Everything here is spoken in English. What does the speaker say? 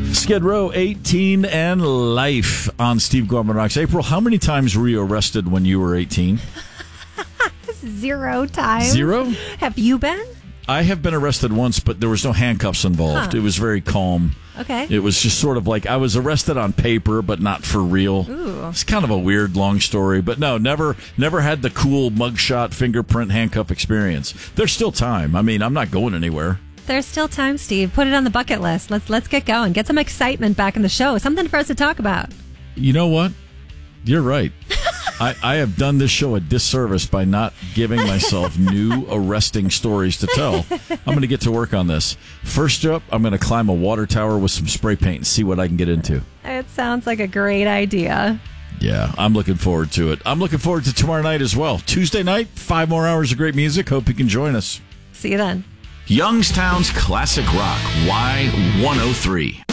Skid Row, 18 and Life on Steve Gorman Rocks. April, how many times were you arrested when you were 18? 0 times. 0? Have you been? I have been arrested once, but there was no handcuffs involved. It was very calm. Okay. It was just sort of like I was arrested on paper, but not for real. Ooh. It's kind of a weird, long story. But no, never had the cool mugshot, fingerprint, handcuff experience. There's still time. I mean, I'm not going anywhere. There's still time, Steve. Put it on the bucket list. Let's get going. Get some excitement back in the show. Something for us to talk about. You know what? You're right. I have done this show a disservice by not giving myself new arresting stories to tell. I'm going to get to work on this. First up, I'm going to climb a water tower with some spray paint and see what I can get into. It sounds like a great idea. Yeah, I'm looking forward to it. I'm looking forward to tomorrow night as well. Tuesday night, 5 more hours of great music. Hope you can join us. See you then. Youngstown's Classic Rock, Y103.